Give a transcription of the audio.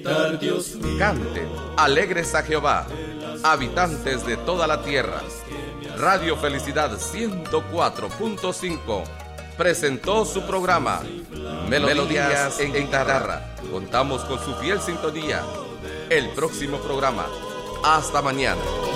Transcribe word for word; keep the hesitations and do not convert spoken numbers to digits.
Canten, alegres a Jehová, habitantes de toda la tierra. Radio Felicidad ciento cuatro punto cinco presentó su programa Melodías en Guitarra. Contamos con su fiel sintonía. El próximo programa. Hasta mañana.